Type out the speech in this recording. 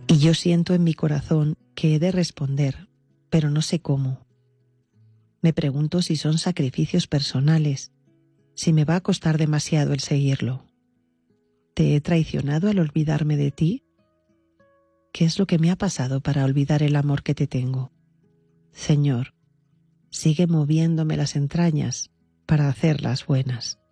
Y yo siento en mi corazón que he de responder, pero no sé cómo. Me pregunto si son sacrificios personales, si me va a costar demasiado el seguirlo. ¿Te he traicionado al olvidarme de ti? ¿Qué es lo que me ha pasado para olvidar el amor que te tengo? Señor, sigue moviéndome las entrañas para hacerlas buenas.